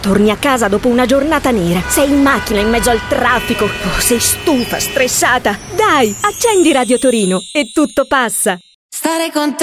Torni a casa dopo una giornata nera. Sei in macchina in mezzo al traffico. Oh, sei stufa, stressata. Dai, accendi Radio Torino e tutto passa. Stare con te